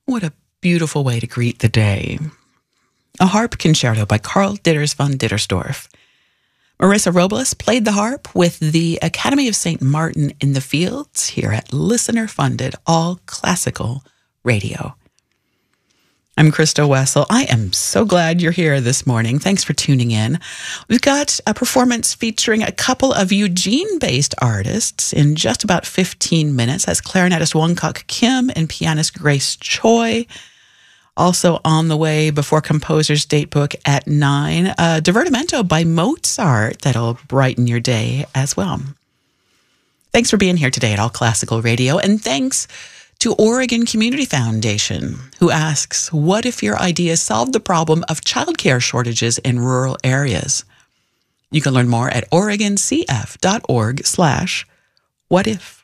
What a beautiful way to greet the day. A harp concerto by Carl Ditters von Dittersdorf. Marissa Robles played the harp with the Academy of St. Martin in the Fields here at listener-funded all classical radio. I'm Krista Wessel. I am so glad you're here this morning. Thanks for tuning in. We've got a performance featuring a couple of Eugene-based artists in just about 15 minutes. That's clarinetist Wong-Kok Kim and pianist Grace Choi. Also on the way before Composer's Datebook at 9, a divertimento by Mozart that'll brighten your day as well. Thanks for being here today at All Classical Radio, and thanks to Oregon Community Foundation, who asks, what if your ideas solve the problem of childcare shortages in rural areas? You can learn more at oregoncf.org/whatif.